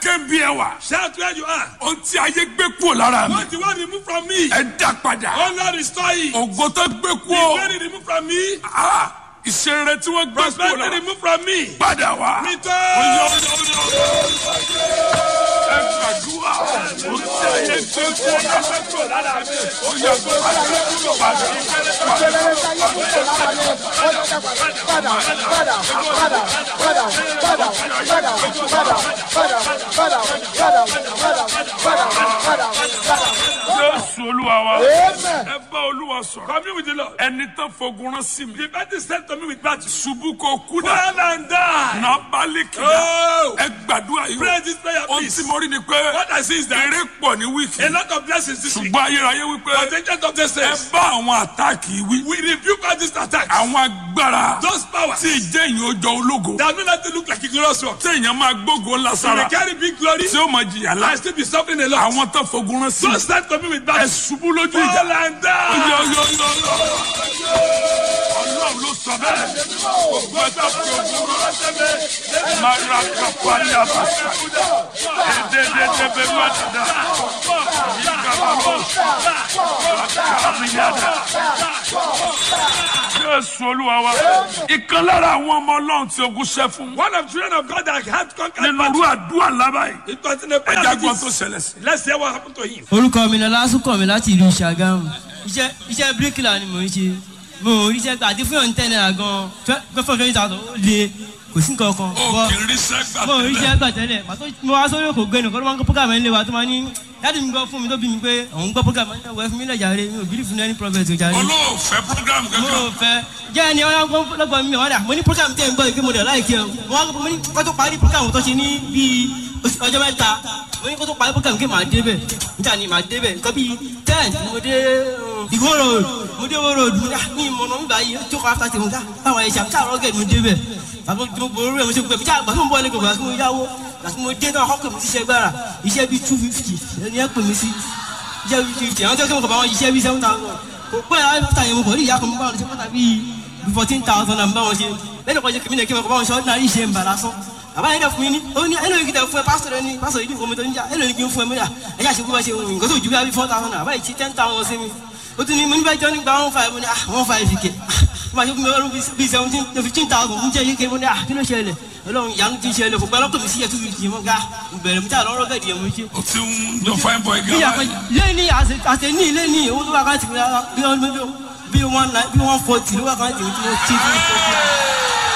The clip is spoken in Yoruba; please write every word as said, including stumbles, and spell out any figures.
kẹ́ńbí ẹ wà. Shout where you are. Ohun tí ayé gbé kúrò lára mi. What you want removed from me? Ẹ dá padà. Oh Lord, restore it. Ògo tó gbé The kúrò. glory removed from me. Ah, ìṣeré tí wọ́n gbé kúrò Prosperity lára. removed from me. Padà wá. Return. Oyè oyè oyè oyè. Ẹ gbàdúrà. Ohun tí ayé gbé kúrò lára mi. Oyè padà. Jésù Olúwa wa. Ẹ bá Olúwa sọ̀rọ̀. Commune with the Lord. Ẹni tó fogun rán sí mi. The battle sent to me with battle. Ṣubú kò kú dà. Fall and die. Nà bálíkì dà. Oh. Ẹ gbàdúrà yìí. Pray this prayer, Ohun please. tí mo rí ni pé. What I see is that Eré pọ̀ ní a wíìkì. lot of blessings this week. Ṣùgbọ́n ayérayé wípé. But the agent of the Ẹ says, bá àwọn àtáàkì wí. we rebuke all these attacks. Àwọn agbára. Those powers Tí ìjẹ́ ìyẹn ó jọ ológo. that will not look like a glorious one. Tí èèyàn máa gbógo ńlá You sára. will carry big glory Tí ó máa jìyà and lá. still be suffering a lot. Àwọn tó fogun rán sí mi. Don't stand to me with Ẹ battle. ṣubú lójú Fall ìjà. and die. Oyè oyè oyè oyè. Ọlọ́run ló sọ bẹ́ẹ̀. Gbogbo ẹ̀ta fi ogun rán. Mara kapali abasa. Ededede bẹ̀rù àdàdà. Ìgbàlódé. Kàmíyàdà. Jésù Olúwa wa. Ìkan lára àwọn ọmọ Ọlọ́run tí ogun ṣẹ́ fún. One of the children of God that had conquered Nínú battle. irú àdúrà ńlá báyìí. It was in a prayer Ẹja like gbọ́n tó this. ṣẹlẹ̀ sí. Let's hear what happened to him. Orúkọ mi ni Lásùkọ̀ mi láti ìlú Ṣàgámù. Iṣẹ́ iṣẹ́ bíríkìlà ni mò ń ṣe. Mo ò ríṣẹ́ gbà àti fún yàn ten naira gan-an. Fẹ́fọ́ twenty thousand ó le kò sí nǹkan kan. Ó kì í ríṣẹ́ gbà Mo ò tẹ́lẹ̀. ríṣẹ́ gbà tẹ́lẹ̀. Pàtó mo wá sórí òkò gbẹ́nu kọ́ ló máa ń gbọ́ program ẹ̀ ń lé wa tó máa ní. Dáàdì mi gbọ́ fún mi tó bí mi pé òun gbọ́ program ẹ̀ ń wẹ̀ fún mi lẹ̀ jàre. Mi ò bí fún ẹni prophet ò jàre. Olóòfẹ́ program Mo kankan. ò fẹ́. Jẹ́ ẹni ọ̀yá lọ́gbọ̀n mi wá dà. Mo ní program tẹ̀ ń gbọ́ ìgbé mo dẹ̀ láìkí ẹ̀. Mo wá mo ní kó tó parí program tó ṣe ní bíi ọjọ́ mẹ́ta. Mo ní kó tó parí program kí màá débẹ̀. Níta ni màá débẹ̀. Nǹkan bíi ten mo dé Ìwó road. Mo dé Ìwó road. Mo ní ìmọ̀nà mi báyìí. Tó kọ́ after tèmi ká. Báwo ẹ̀ ṣàmì káàrọ̀ gẹ̀ mo débẹ̀. Àbí mo borí ẹ̀ mo ṣe gbẹ̀. Àgbà tó ń bọ̀ lẹ́gbẹ̀ẹ́ àti mo yáwó. Àti mo dé náà ọkọ̀ mi ti ṣe gbára. Iṣẹ́ bíi two fifty. Ẹni ẹ̀ pè mí sí. Iṣẹ́ bíi two fifty. Àwọn tó kí mo kọ̀ bá wọn iṣẹ́ bíi seven thousand. Kò pẹ́ àìfúta yẹn mo kọ̀ ní ìyá kan mo bá wọn ṣe pátá bíi fourteen thousand and bá wọn ṣe. Lẹ́nu kan ṣe kìmí náà kí mo kọ̀ bá wọn ṣe ordinary iṣẹ́ ń bà lásán. Bàbá yẹn dẹ̀ fún mi ní. Ó ní ẹlòmí kìí tẹ̀ fún ẹ pásítọ̀ rẹ ní pásítọ̀ yìí ní omi tó ń jà. Ẹlòmí kìí fún ẹ mẹ́ta. Ẹ̀yà ṣe gbọ́dọ̀ ṣe nǹkan tó ju bí i four thousand naira. Bàbá yìí ṣe ten thousand sí mi. Ó tún ní mo ní bá jọ nígbà one five mo ní ah one five kè. Mo máa ṣe fún mi ọdún bíi seventeen to fifteen thousand fún jẹ́ yéke mo ní ah kí ló ṣẹlẹ̀. Ọlọ́run ìyanu ti ṣẹlẹ̀ kò pẹ́ lọ́kọ̀ mi sí yẹ two fifty mo ga. Bẹ̀rẹ̀ mo ti àlọ́ ọ̀rọ̀ gẹ̀dì ẹ̀ mo ṣe. O ti ń jọ fine boy gan. Bí lẹ́ni àtẹ̀ní lẹ́ni owó tó wà ká ti bí one forty ló wà ká ti bí one forty.